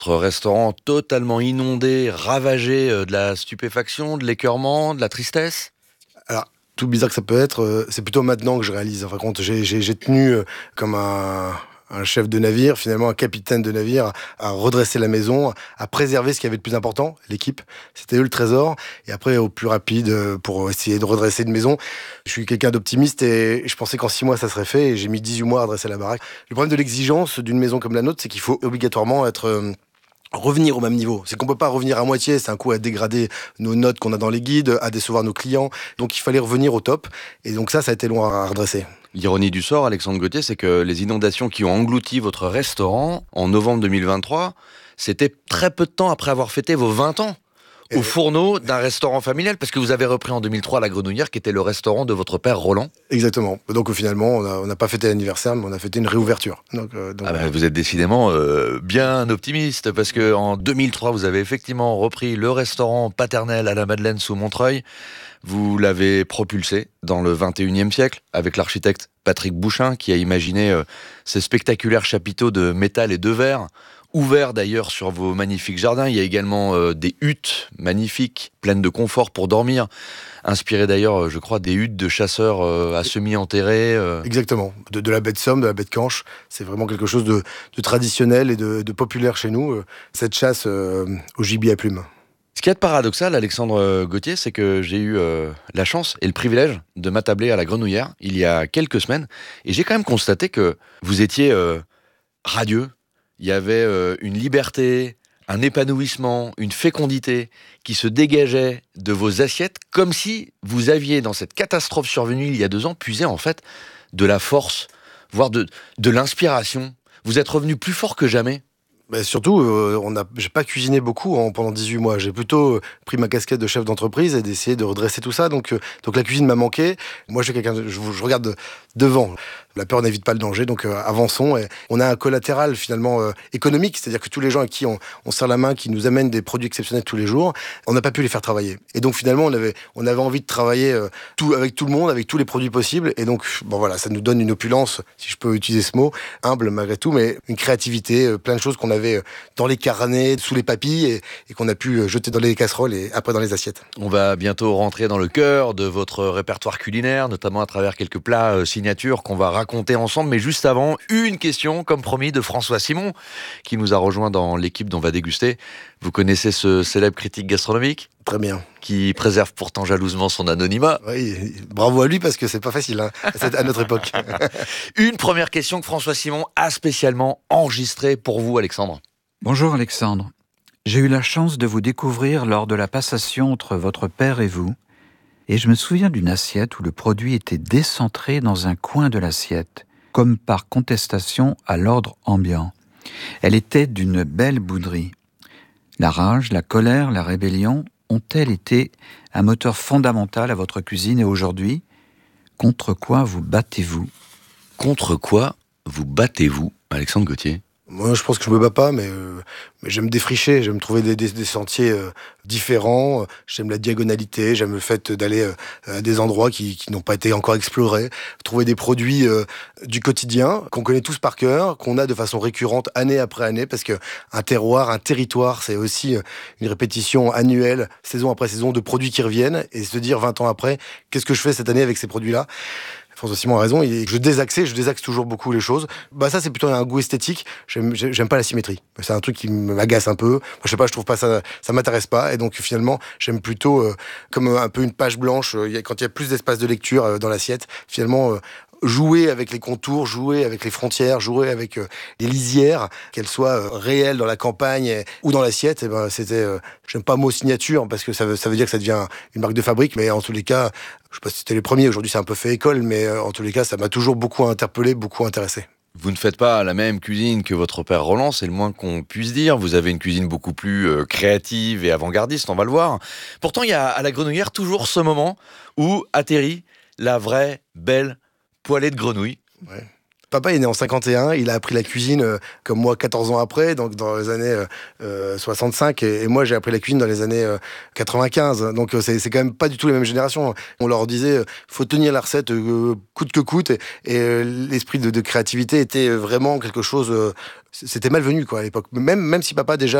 Votre restaurant totalement inondé, ravagé de la stupéfaction, de l'écœurement, de la tristesse? Alors, tout bizarre que ça peut être, c'est plutôt maintenant que je réalise. Enfin, quand j'ai tenu comme un chef de navire, finalement un capitaine de navire, à redresser la maison, à préserver ce qui avait de plus important, l'équipe. C'était eux le trésor. Et après, au plus rapide, pour essayer de redresser une maison. Je suis quelqu'un d'optimiste et je pensais qu'en 6 mois, ça serait fait. Et j'ai mis 18 mois à dresser la baraque. Le problème de l'exigence d'une maison comme la nôtre, c'est qu'il faut obligatoirement être... revenir au même niveau. C'est qu'on peut pas revenir à moitié, c'est un coup à dégrader nos notes qu'on a dans les guides, à décevoir nos clients. Donc il fallait revenir au top. Et donc ça a été long à redresser. L'ironie du sort, Alexandre Gauthier, c'est que les inondations qui ont englouti votre restaurant en novembre 2023, c'était très peu de temps après avoir fêté vos 20 ans au fourneau d'un restaurant familial, parce que vous avez repris en 2003 la Grenouillère, qui était le restaurant de votre père Roland. Exactement. Donc finalement, on n'a pas fêté l'anniversaire, mais on a fêté une réouverture. Vous êtes décidément bien optimiste, parce que en 2003, vous avez effectivement repris le restaurant paternel à la Madeleine sous Montreuil. Vous l'avez propulsé dans le 21e siècle avec l'architecte Patrick Bouchain, qui a imaginé ces spectaculaires chapiteaux de métal et de verre, ouverts d'ailleurs sur vos magnifiques jardins. Il y a également des huttes magnifiques, pleines de confort pour dormir, inspirées d'ailleurs, je crois, des huttes de chasseurs à semi-enterrés. Exactement. De la baie de Somme, de la baie de Canche. C'est vraiment quelque chose de traditionnel et de populaire chez nous, cette chasse au gibier à plumes. Ce qui est paradoxal, Alexandre Gauthier, c'est que j'ai eu la chance et le privilège de m'attabler à la Grenouillère il y a quelques semaines, et j'ai quand même constaté que vous étiez radieux. Il y avait une liberté, un épanouissement, une fécondité qui se dégageait de vos assiettes, comme si vous aviez, dans cette catastrophe survenue il y a 2 ans, puisé en fait de la force, voire de l'inspiration. Vous êtes revenu plus fort que jamais. Bah surtout, j'ai pas cuisiné beaucoup pendant 18 mois. J'ai plutôt pris ma casquette de chef d'entreprise et d'essayer de redresser tout ça. Donc la cuisine m'a manqué. Moi, je suis quelqu'un, je regarde devant. La peur n'évite pas le danger, donc avançons. Et on a un collatéral finalement économique, c'est-à-dire que tous les gens à qui on serre la main, qui nous amènent des produits exceptionnels tous les jours, on n'a pas pu les faire travailler. Et donc finalement, on avait envie de travailler avec tout le monde, avec tous les produits possibles. Et donc, bon voilà, ça nous donne une opulence, si je peux utiliser ce mot, humble malgré tout, mais une créativité, plein de choses qu'on avait dans les carnets, sous les papilles, et qu'on a pu jeter dans les casseroles et après dans les assiettes. On va bientôt rentrer dans le cœur de votre répertoire culinaire, notamment à travers quelques plats signatures qu'on va raconter ensemble. Mais juste avant, une question, comme promis, de François Simon, qui nous a rejoint dans l'équipe d'On va déguster. Vous connaissez ce célèbre critique gastronomique ? Très bien. Qui préserve pourtant jalousement son anonymat. Oui, bravo à lui, parce que c'est pas facile, hein, à notre époque. Une première question que François Simon a spécialement enregistrée pour vous, Alexandre. Bonjour Alexandre. J'ai eu la chance de vous découvrir lors de la passation entre votre père et vous, et je me souviens d'une assiette où le produit était décentré dans un coin de l'assiette, comme par contestation à l'ordre ambiant. Elle était d'une belle bouderie. La rage, la colère, la rébellion ont-elles été un moteur fondamental à votre cuisine, et aujourd'hui, contre quoi vous battez-vous ? Contre quoi vous battez-vous, Alexandre Gauthier ? Moi, je pense que je me bats pas, mais j'aime défricher, j'aime trouver des sentiers différents, j'aime la diagonalité, j'aime le fait d'aller à des endroits qui n'ont pas été encore explorés, trouver des produits du quotidien, qu'on connaît tous par cœur, qu'on a de façon récurrente année après année, parce que un terroir, un territoire, c'est aussi une répétition annuelle, saison après saison, de produits qui reviennent, et se dire 20 ans après, qu'est-ce que je fais cette année avec ces produits-là ? François Simon a raison, je désaxe toujours beaucoup les choses. Bah ça, c'est plutôt un goût esthétique. J'aime pas la symétrie. C'est un truc qui m'agace un peu. Moi, je sais pas, je trouve pas ça m'intéresse pas. Et donc finalement, j'aime plutôt comme un peu une page blanche. Quand il y a plus d'espace de lecture dans l'assiette, finalement. Jouer avec les contours, jouer avec les frontières, jouer avec les lisières, qu'elles soient réelles dans la campagne ou dans l'assiette. Et ben c'était, j'aime pas le mot signature parce que ça veut dire que ça devient une marque de fabrique, mais en tous les cas, je sais pas si c'était les premiers. Aujourd'hui, c'est un peu fait école, mais en tous les cas, ça m'a toujours beaucoup interpellé, beaucoup intéressé. Vous ne faites pas la même cuisine que votre père Roland, c'est le moins qu'on puisse dire. Vous avez une cuisine beaucoup plus créative et avant-gardiste, on va le voir. Pourtant, il y a à la Grenouillère toujours ce moment où atterrit la vraie belle poêlée de grenouille. Ouais. Papa est né en 51, il a appris la cuisine comme moi 14 ans après, donc dans les années 65, et moi j'ai appris la cuisine dans les années 95. Donc c'est quand même pas du tout les mêmes générations. On leur disait faut tenir la recette coûte que coûte, et l'esprit de créativité était vraiment quelque chose. C'était malvenu quoi à l'époque. Même si papa déjà